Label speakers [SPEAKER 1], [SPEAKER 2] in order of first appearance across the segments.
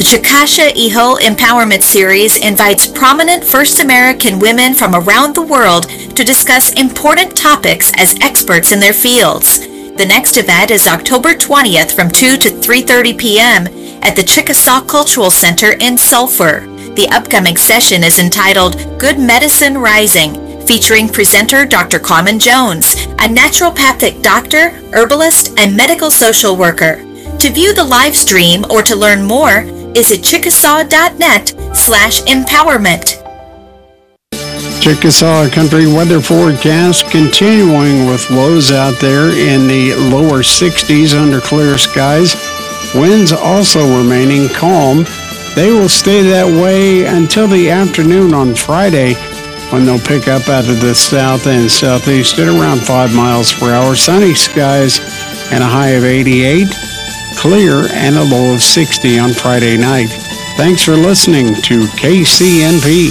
[SPEAKER 1] Chakasha Iho Empowerment Series invites prominent First American women from around the world to discuss important topics as experts in their fields. The next event is October 20th from 2 to 3:30 p.m. at the Chickasaw Cultural Center in Sulphur. The upcoming session is entitled Good Medicine Rising, featuring presenter Dr. Carmen Jones, a naturopathic doctor, herbalist, and medical social worker. To view the live stream or to learn more, visit chickasaw.net/empowerment.
[SPEAKER 2] Chickasaw Country Weather Forecast continuing with lows out there in the lower 60s under clear skies. Winds also remaining calm. They will stay that way until the afternoon on Friday, when they'll pick up out of the south and southeast at around 5 miles per hour. Sunny skies and a high of 88. Clear and a low of 60 on Friday night. Thanks for listening to KCNP.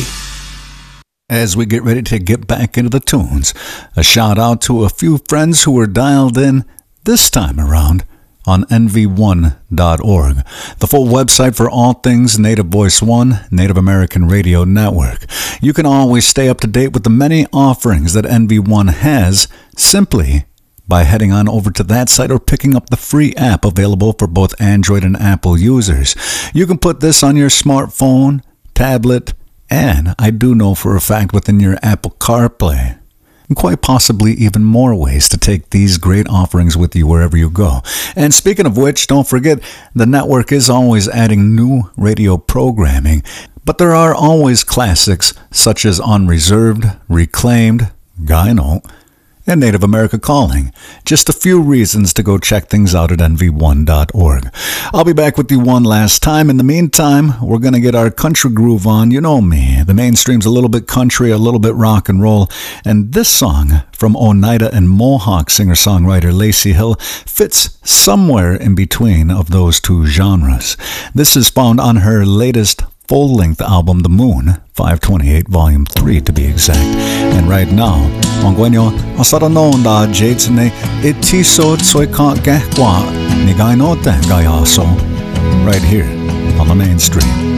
[SPEAKER 3] As we get ready to get back into the tunes, a shout out to a few friends who were dialed in this time around on NV1.org, the full website for all things Native Voice One, Native American Radio Network. You can always stay up to date with the many offerings that NV1 has simply by heading on over to that site or picking up the free app available for both Android and Apple users. You can put this on your smartphone, tablet, and I do know for a fact within your Apple CarPlay. And quite possibly even more ways to take these great offerings with you wherever you go. And speaking of which, don't forget, the network is always adding new radio programming, but there are always classics such as Unreserved, Reclaimed, Gyno, and Native America Calling. Just a few reasons to go check things out at NV1.org. I'll be back with you one last time. In the meantime, we're going to get our country groove on. You know me. The mainstream's a little bit country, a little bit rock and roll. And this song from Oneida and Mohawk singer-songwriter Lacey Hill fits somewhere in between of those two genres. This is found on her latest full-length album, The Moon, 528 Volume 3 to be exact. And right now, ang gwenyo, asaranon da jades ne itiso tsoika gehkwa ni gainote gayaso, right here on the mainstream.